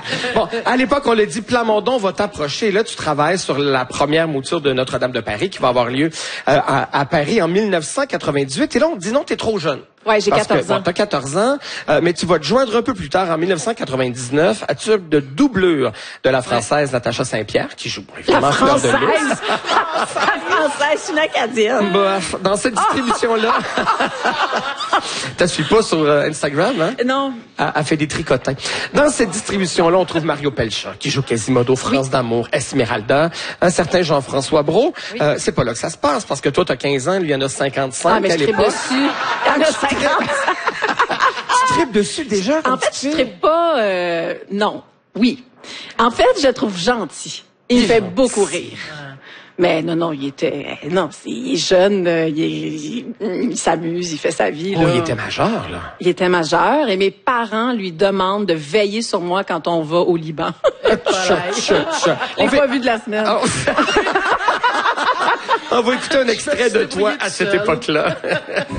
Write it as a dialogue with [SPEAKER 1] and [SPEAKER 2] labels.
[SPEAKER 1] Bon, à l'époque, on l'a dit, Plamondon va t'approcher. Là, tu travailles sur la première mouture de Notre-Dame de Paris qui va avoir lieu à Paris en 1998. Et là, on te dit non, t'es trop jeune.
[SPEAKER 2] Ouais, j'ai 14 ans.
[SPEAKER 1] Bon, t'as 14 ans, mais tu vas te joindre un peu plus tard, en 1999, à tube de doublure de la Française Natacha Saint-Pierre, qui joue évidemment Fleur de Lys.
[SPEAKER 2] La Française, une Acadienne.
[SPEAKER 1] Bref, dans cette distribution-là, t'as suis pas sur Instagram, hein?
[SPEAKER 2] Non.
[SPEAKER 1] Elle fait des tricotins. Dans cette distribution-là, on trouve Mario Pelcha, qui joue Quasimodo, France d'amour, Esmeralda, un certain Jean-François Brault.
[SPEAKER 2] Oui.
[SPEAKER 1] C'est pas là que ça se passe, parce que toi, t'as 15 ans, lui, il en a 55
[SPEAKER 2] mais
[SPEAKER 1] à
[SPEAKER 2] je tripe
[SPEAKER 1] l'époque.
[SPEAKER 2] dessus. Il y en a 50.
[SPEAKER 1] Tu tripes dessus déjà?
[SPEAKER 2] En fait, je tripe pas... non. Oui. En fait, je le trouve gentil. Il me fait beaucoup rire. Mais non, il est jeune, il s'amuse, il fait sa vie.
[SPEAKER 1] Oh,
[SPEAKER 2] là.
[SPEAKER 1] il était majeur, là.
[SPEAKER 2] Il était majeur et mes parents lui demandent de veiller sur moi quand on va au Liban.
[SPEAKER 1] On
[SPEAKER 2] pas vu de la semaine.
[SPEAKER 1] On va écouter un extrait de toi à cette époque-là.